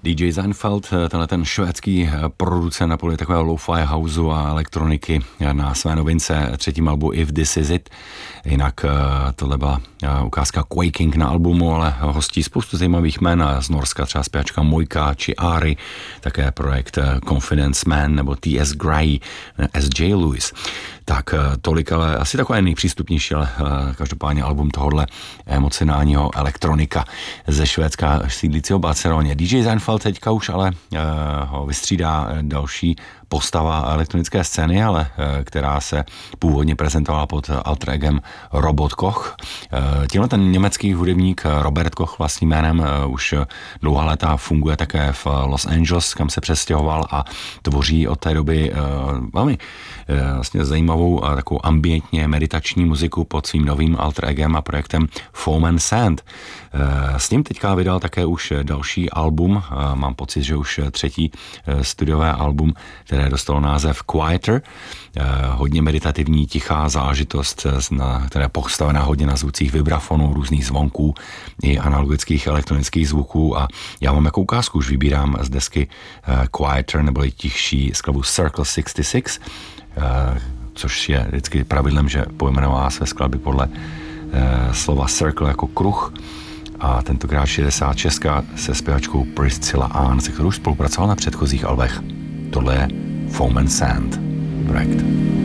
DJ Seinfeld, tenhle ten švédský producent na poli takového lo-fi houseu a elektroniky na své novince třetím albu If This Is It. Jinak tohle byla ukázka Quaking na albumu, ale hostí spoustu zajímavých jmen z Norska, třeba zpěvačka Mojka či Ari, také projekt Confidence Man nebo T.S. Gray, S.J. Lewis. Tak tolik, ale asi takové nejpřístupnější, ale každopádně album tohohle emocionálního elektronika ze Švédska sídlícího Barceloně. DJ Seinfeld teďka už ale ho vystřídá další postava elektronické scény, ale která se původně prezentovala pod alter egem Robot Koch. Tímhle ten německý hudebník Robert Koch vlastním jménem už dlouhá léta funguje také v Los Angeles, kam se přestěhoval a tvoří od té doby velmi vlastně zajímavou a takovou ambientně meditační muziku pod svým novým alter egem a projektem Foam and Sand. S ním teďka vydal také už další album, mám pocit, že už třetí studiové album, které dostalo název Quieter, hodně meditativní, tichá záležitost, která je postavená hodně na zvucích vibrafonů, různých zvonků i analogických elektronických zvuků a já vám jako ukázku už vybírám z desky Quieter neboli tichší skladbu Circle 66, což je vždycky pravidlem, že pojmenová své skladby podle slova circle jako kruh a tentokrát 66 se zpěvačkou Priscilla Ann, se kterou spolupracoval na předchozích albech. Tohle je Foam and Sand projekt.